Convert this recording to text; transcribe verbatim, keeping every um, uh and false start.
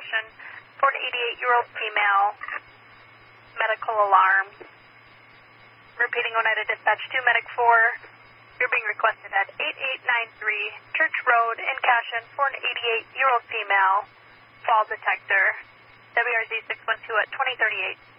Cashin for an eighty-eight-year-old female. Medical alarm. Repeating Oneida Dispatch two, Medic four. You're being requested at eighty-eight ninety-three Church Road in Cashin for an eighty-eight-year-old female. Fall detector. W R Z six one two at twenty thirty-eight.